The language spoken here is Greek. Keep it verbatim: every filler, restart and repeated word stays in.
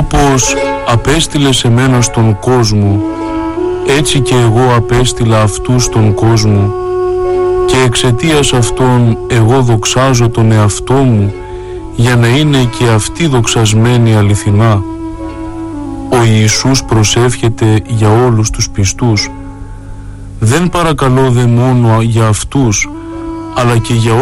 Όπως απέστειλες εμένα στον κόσμο, έτσι και εγώ απέστειλα αυτούς στον κόσμο, και εξαιτίας αυτών εγώ δοξάζω τον εαυτό μου, για να είναι και αυτοί δοξασμένοι αληθινά. Ο Ιησούς προσεύχεται για όλους τους πιστούς. Δεν παρακαλώ δε μόνο για αυτούς, αλλά και για